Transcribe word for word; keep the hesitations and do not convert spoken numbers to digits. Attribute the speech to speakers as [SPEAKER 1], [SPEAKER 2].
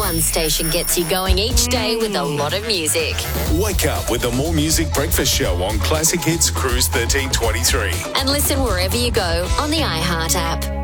[SPEAKER 1] one station gets you going each day with a lot of music.
[SPEAKER 2] Wake up with the More Music Breakfast Show on Classic Hits Cruise thirteen twenty-three.
[SPEAKER 1] And listen wherever you go on the iHeart app.